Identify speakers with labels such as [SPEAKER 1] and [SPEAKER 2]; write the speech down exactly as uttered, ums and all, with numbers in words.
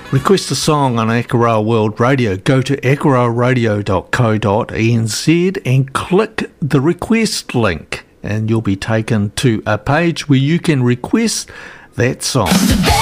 [SPEAKER 1] Request a song on Akaroa World Radio. Go to akaroa radio dot co dot n z and click the request link, and you'll be taken to a page where you can request that song.